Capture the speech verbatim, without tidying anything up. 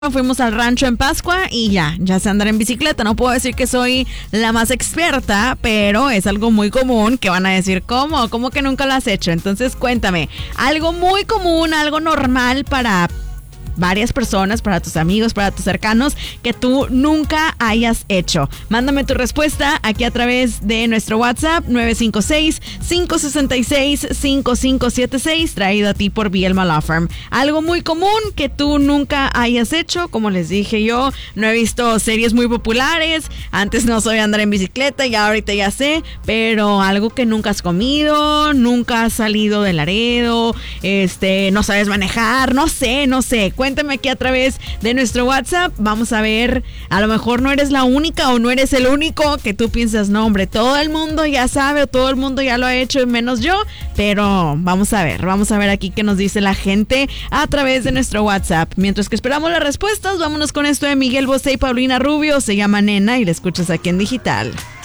Fuimos al rancho en Pascua y ya, ya sé andar en bicicleta. No puedo decir que soy la más experta, pero es algo muy común que van a decir, ¿cómo? ¿Cómo que nunca lo has hecho? Entonces cuéntame, algo muy común, algo normal para varias personas, para tus amigos, para tus cercanos, que tú nunca hayas hecho. Mándame tu respuesta aquí a través de nuestro WhatsApp nueve cinco seis, cinco seis seis, cinco cinco siete seis, traído a ti por Vielma Law Firm. Algo muy común que tú nunca hayas hecho. Como les dije, yo no he visto series muy populares, antes no sabía andar en bicicleta y ahorita ya sé, pero algo que nunca has comido, nunca has salido de Laredo, este, no sabes manejar, no sé, no sé. Cuéntame aquí a través de nuestro WhatsApp. Vamos a ver, a lo mejor no eres la única o no eres el único que tú piensas, no hombre, todo el mundo ya sabe o todo el mundo ya lo ha hecho, menos yo. Pero vamos a ver, vamos a ver aquí qué nos dice la gente a través de nuestro WhatsApp. Mientras que esperamos las respuestas, vámonos con esto de Miguel Bosé y Paulina Rubio. Se llama Nena y la escuchas aquí en Digital.